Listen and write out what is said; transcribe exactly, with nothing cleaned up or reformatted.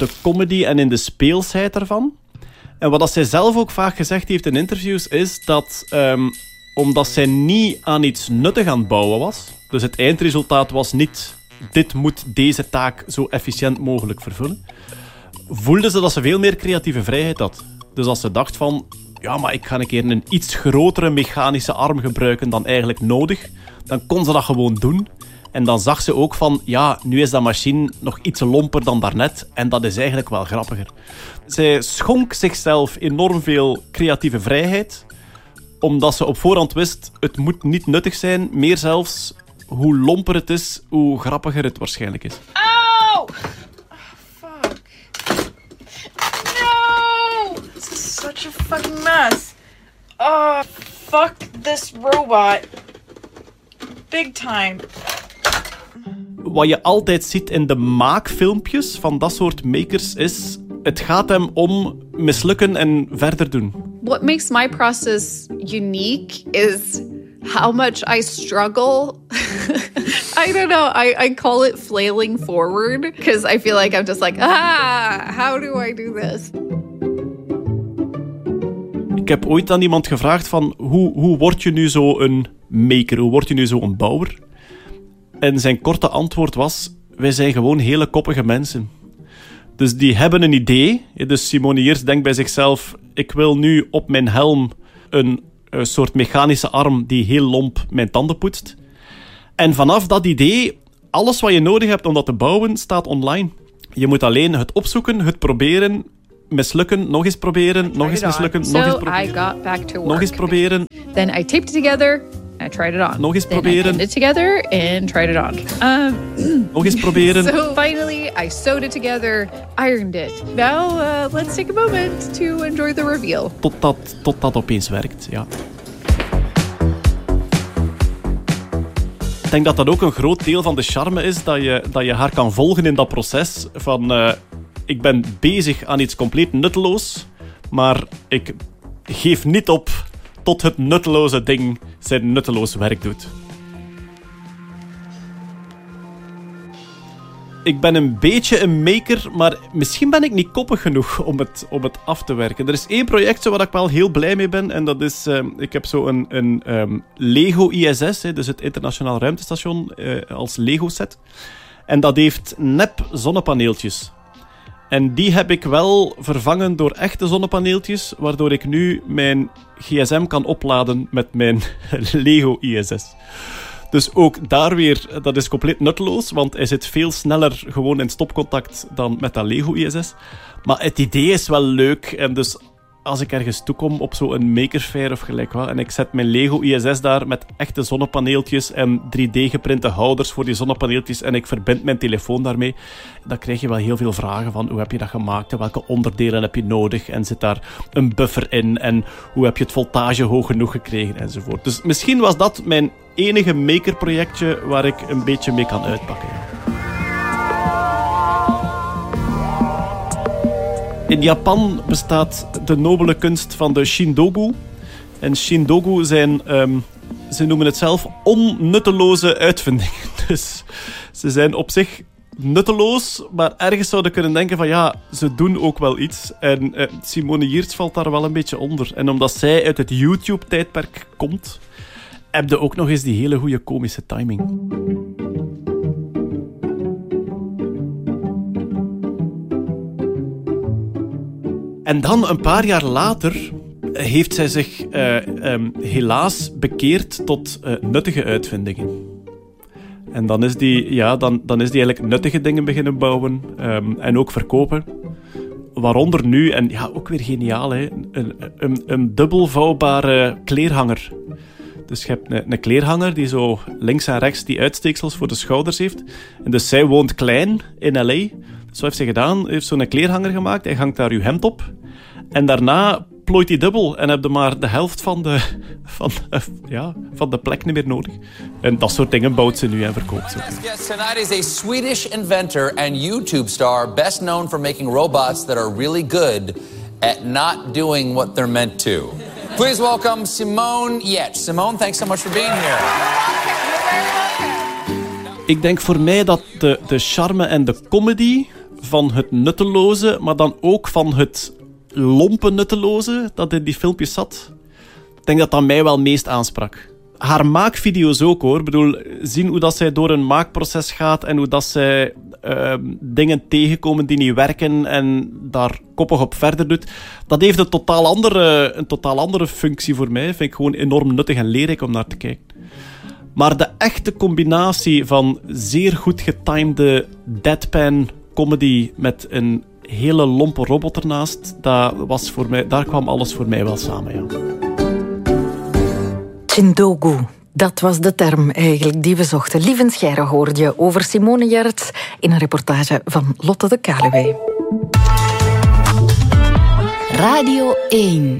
de comedy en in de speelsheid ervan. En wat dat zij zelf ook vaak gezegd heeft in interviews, is dat um, omdat zij niet aan iets nuttig aan het bouwen was, dus het eindresultaat was niet, dit moet deze taak zo efficiënt mogelijk vervullen, voelde ze dat ze veel meer creatieve vrijheid had. Dus als ze dacht van, ja, maar ik ga een keer een iets grotere mechanische arm gebruiken dan eigenlijk nodig, dan kon ze dat gewoon doen. En dan zag ze ook van, ja, nu is dat machine nog iets lomper dan daarnet. En dat is eigenlijk wel grappiger. Zij schonk zichzelf enorm veel creatieve vrijheid. Omdat ze op voorhand wist, het moet niet nuttig zijn. Meer zelfs, hoe lomper het is, hoe grappiger het waarschijnlijk is. Oh! Fuck. No! This is such a fucking mess. Oh, fuck this robot. Big time. Wat je altijd ziet in de maakfilmpjes van dat soort makers is, het gaat hem om mislukken en verder doen. What makes my process unique is how much I struggle. I don't know. I, I call it flailing forward because I feel like I'm just like, ah, how do I do this? Ik heb ooit aan iemand gevraagd van, hoe, hoe word je nu zo een maker? Hoe word je nu zo een bouwer? En zijn korte antwoord was, wij zijn gewoon hele koppige mensen. Dus die hebben een idee. Dus Simoniers denkt bij zichzelf, ik wil nu op mijn helm een, een soort mechanische arm die heel lomp mijn tanden poetst. En vanaf dat idee, alles wat je nodig hebt om dat te bouwen, staat online. Je moet alleen het opzoeken, het proberen, mislukken, nog eens proberen, nog eens mislukken, nog eens proberen. So I got back to work. Nog eens proberen. Then I taped it together. I tried it on. Nog eens Then proberen. I pinned it together and tried it on. Um, Nog eens proberen. So finally, I sewed it together, ironed it. Now, uh, let's take a moment to enjoy the reveal. Tot dat, tot dat opeens werkt, ja. Ik denk dat dat ook een groot deel van de charme is, dat je, dat je haar kan volgen in dat proces van... Uh, ik ben bezig aan iets compleet nutteloos, maar ik geef niet op tot het nutteloze ding zijn nutteloos werk doet. Ik ben een beetje een maker, maar misschien ben ik niet koppig genoeg om het, om het af te werken. Er is één project waar ik wel heel blij mee ben, en dat is... Uh, ik heb zo een, een um, Lego I S S, hè, dus het Internationaal Ruimtestation, uh, als Lego-set. En dat heeft nep zonnepaneeltjes. En die heb ik wel vervangen door echte zonnepaneeltjes, waardoor ik nu mijn gsm kan opladen met mijn Lego I S S. Dus ook daar weer, dat is compleet nutteloos, want hij zit veel sneller gewoon in stopcontact dan met dat Lego I S S. Maar het idee is wel leuk, en dus als ik ergens toekom op zo'n Maker Faire of gelijk wat, en ik zet mijn Lego I S S daar met echte zonnepaneeltjes en drie D-geprinte houders voor die zonnepaneeltjes en ik verbind mijn telefoon daarmee, dan krijg je wel heel veel vragen van hoe heb je dat gemaakt en welke onderdelen heb je nodig en zit daar een buffer in en hoe heb je het voltage hoog genoeg gekregen enzovoort. Dus misschien was dat mijn enige maker-projectje waar ik een beetje mee kan uitpakken. In Japan bestaat de nobele kunst van de Shindogu. En Shindogu zijn, um, ze noemen het zelf, onnutteloze uitvindingen. Dus ze zijn op zich nutteloos, maar ergens zouden kunnen denken van ja, ze doen ook wel iets. En uh, Simone Giertz valt daar wel een beetje onder. En omdat zij uit het YouTube-tijdperk komt, heb je ook nog eens die hele goede komische timing. En dan, een paar jaar later, heeft zij zich uh, um, helaas bekeerd tot uh, nuttige uitvindingen. En dan is, die, ja, dan, dan is die eigenlijk nuttige dingen beginnen bouwen um, en ook verkopen. Waaronder nu, en ja, ook weer geniaal, hè, een, een, een dubbelvouwbare kleerhanger. Dus je hebt een, een kleerhanger die zo links en rechts die uitsteeksels voor de schouders heeft. En dus zij woont klein in L A. Zo heeft ze gedaan, heeft zo'n kleerhanger gemaakt. Hij hangt daar uw hemd op. En daarna plooit hij dubbel. En heb je maar de helft van de, van, uh, ja, van de plek niet meer nodig. En dat soort dingen bouwt ze nu en verkoopt ze. Guest tonight is a Swedish inventor and YouTube star, best known for making robots that are really good at not doing what they're meant to. Please welcome Simone Giertz. Simone, thanks so much for being here. Ik denk voor mij dat de, de charme en de comedy van het nutteloze, maar dan ook van het lompe nutteloze dat in die filmpjes zat. Ik denk dat dat mij wel meest aansprak. Haar maakvideo's ook, hoor. Ik bedoel, zien hoe dat zij door een maakproces gaat en hoe dat zij uh, dingen tegenkomen die niet werken en daar koppig op verder doet. Dat heeft een totaal andere, een totaal andere functie voor mij. Vind ik gewoon enorm nuttig en leerrijk om naar te kijken. Maar de echte combinatie van zeer goed getimede deadpan comedy met een hele lompe robot ernaast, dat was voor mij, daar kwam alles voor mij wel samen, ja. Chindogu, dat was de term eigenlijk die we zochten. Lieven Scheire hoorde je over Simone Gerrits in een reportage van Lotte de Kaluwe. Radio één.